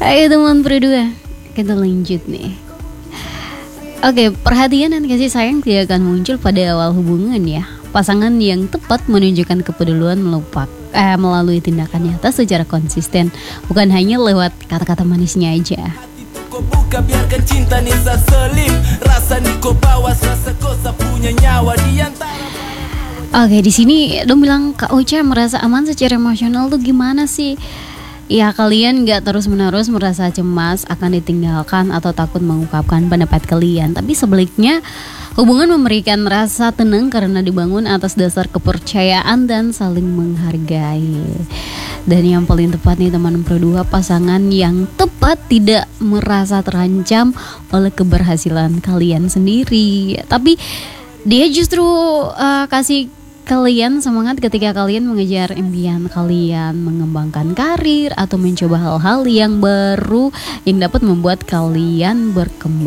Ayo teman berdua, kita lanjut nih. Oke, perhatian dan kasih sayang tidak akan muncul pada awal hubungan ya. Pasangan yang tepat menunjukkan kepedulian melalui tindakan nyata secara konsisten, bukan hanya lewat kata-kata manisnya aja. Buka biarkan cinta nisa selip, rasa niko bawas, rasa kosa punya nyawa di antara. Oke, di sini dong bilang Kak Ocha merasa aman secara emosional tuh gimana sih? Ya, kalian gak terus-menerus merasa cemas akan ditinggalkan atau takut mengungkapkan pendapat kalian. Tapi sebaliknya, hubungan memberikan rasa tenang karena dibangun atas dasar kepercayaan dan saling menghargai. Dan yang paling tepat nih teman berdua, pasangan yang tepat tidak merasa terancam oleh keberhasilan kalian sendiri. Tapi dia justru kasih kalian semangat ketika kalian mengejar impian kalian, mengembangkan karir atau mencoba hal-hal yang baru yang dapat membuat kalian berkembang.